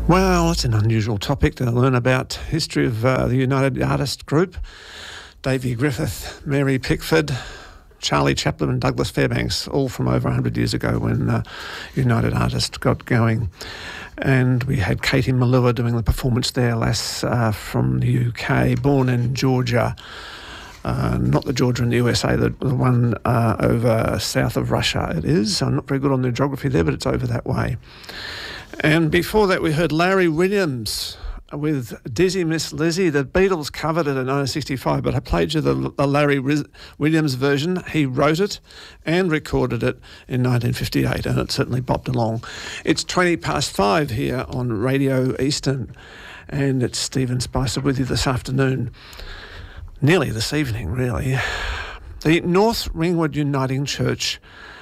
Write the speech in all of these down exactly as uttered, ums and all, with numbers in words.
Well, it's an unusual topic to learn about history of uh, the United Artists Group. Davy Griffith, Mary Pickford, Charlie Chaplin and Douglas Fairbanks, all from over one hundred years ago when uh, United Artists got going. And we had Katie Melua doing the performance there, lass uh, from the U K, born in Georgia. Uh, not the Georgia in the U S A, the, the one uh, over south of Russia it is. I'm not very good on the geography there, but it's over that way. And before that we heard Larry Williams with Dizzy Miss Lizzie. The Beatles covered it in nineteen sixty-five, but I played you the, the Larry Riz- Williams version. He wrote it and recorded it in nineteen fifty-eight, and it certainly bopped along. It's twenty past five here on Radio Eastern, and it's Stephen Spicer with you this afternoon. Nearly this evening, really. The North Ringwood Uniting Church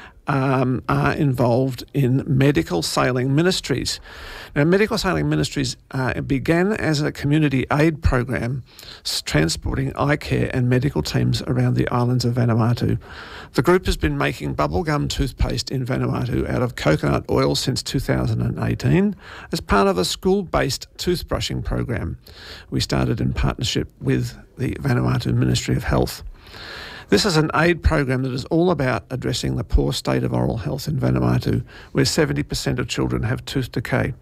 um, are involved in Medical Sailing Ministries. Now, Medical Sailing Ministries uh, began as a community aid program transporting eye care and medical teams around the islands of Vanuatu. The group has been making bubblegum toothpaste in Vanuatu out of coconut oil since two thousand eighteen as part of a school-based toothbrushing program. We started in partnership with the Vanuatu Ministry of Health. This is an aid program that is all about addressing the poor state of oral health in Vanuatu, where seventy percent of children have tooth decay.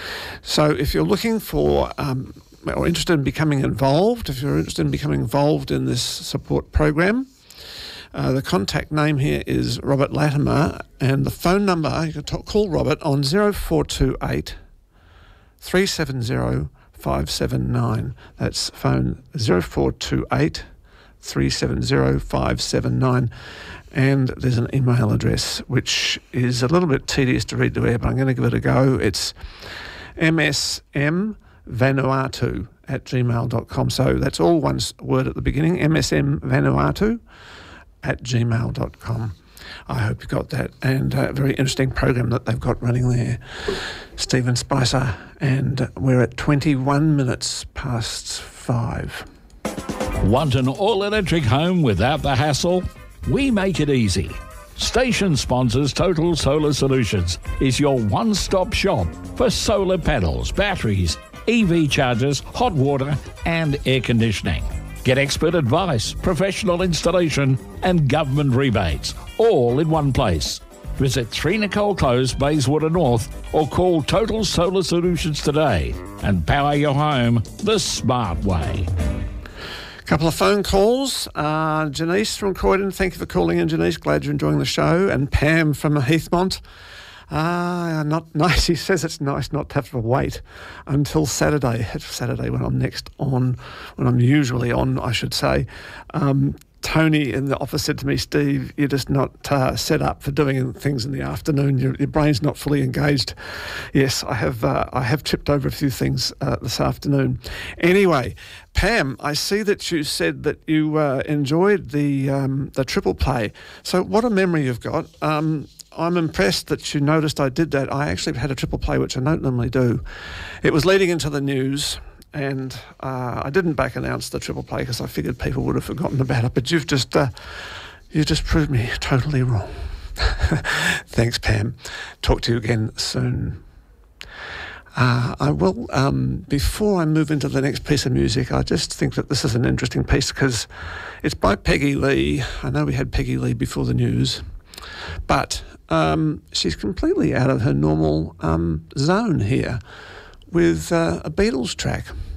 So if you're looking for um, or interested in becoming involved, if you're interested in becoming involved in this support program, uh, the contact name here is Robert Latimer, and the phone number, you can talk, call Robert on zero four two eight, three seven zero, five seven nine. That's phone zero four two eight, three seven zero, five seven nine. And there's an email address which is a little bit tedious to read to air, but I'm going to give it a go. It's m s m vanuatu at gmail dot com. So that's all one word at the beginning, m s m vanuatu at gmail dot com. I hope you got that. And a very interesting program that they've got running there. Stephen Spicer, and we're at twenty-one minutes past five. Want an all-electric home without the hassle? We make it easy. Station sponsors Total Solar Solutions is your one-stop shop for solar panels, batteries, E V chargers, hot water and air conditioning. Get expert advice, professional installation and government rebates, all in one place. Visit three Nicole Close, Bayswater North, or call Total Solar Solutions today and power your home the smart way. Couple of phone calls. Uh, Janice from Croydon, thank you for calling in, Janice. Glad you're enjoying the show. And Pam from Heathmont. Ah, uh, not nice. He says it's nice not to have to wait until Saturday. It's Saturday when I'm next on, when I'm usually on, I should say. Um, Tony in the office said to me, Steve, you're just not uh, set up for doing things in the afternoon. Your, your brain's not fully engaged. Yes, I have uh, I have tripped over a few things uh, this afternoon. Anyway, Pam, I see that you said that you uh, enjoyed the um, the triple play. So what a memory you've got. Um, I'm impressed that you noticed I did that. I actually had a triple play, which I don't normally do. It was leading into the news. And uh, I didn't back announce the triple play because I figured people would have forgotten about it. But you've just uh, you just proved me totally wrong. Thanks, Pam. Talk to you again soon. Uh, I will. Um, before I move into the next piece of music, I just think that this is an interesting piece because it's by Peggy Lee. I know we had Peggy Lee before the news, but um, she's completely out of her normal um, zone here with uh, a Beatles track.